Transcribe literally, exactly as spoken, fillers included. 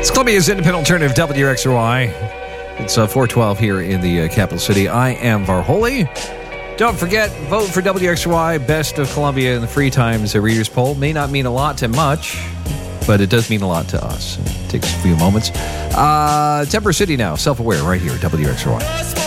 It's Columbia's independent alternative, W X R Y. It's uh, four twelve here in the uh, capital city. I am Varholi. Don't forget, vote for W X R Y, Best of Columbia in the Free Times Readers Poll. May not mean a lot to much, but it does mean a lot to us. It takes a few moments. Uh, Temper City now, self-aware, right here, W X R Y.